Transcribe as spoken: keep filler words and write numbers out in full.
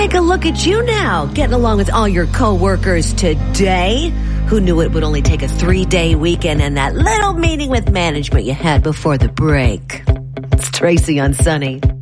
take a look at you now, getting along with all your coworkers today. Who knew it would only take a three-day weekend and that little meeting with management you had before the break? It's Tracy on Sunny.